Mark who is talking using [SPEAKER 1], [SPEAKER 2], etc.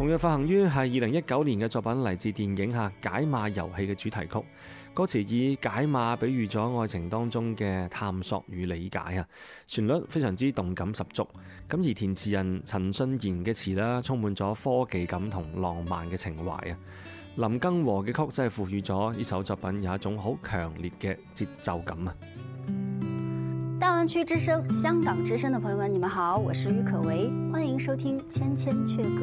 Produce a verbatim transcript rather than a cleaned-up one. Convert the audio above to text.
[SPEAKER 1] 同樣發行於係二零一九年嘅作品，嚟自電影下解碼遊戲嘅主題曲。歌詞以解碼比喻咗愛情當中嘅探索與理解啊，旋律非常之動感十足。咁而填詞人陳信賢嘅詞啦，充滿咗科技感同浪漫嘅情懷啊。林更和嘅曲真係賦予咗呢首作品有一種好強烈嘅節奏感啊。
[SPEAKER 2] 大灣區之聲、香港之聲的朋友們，你們好，我是郁可唯，歡迎收聽《千千闕歌》。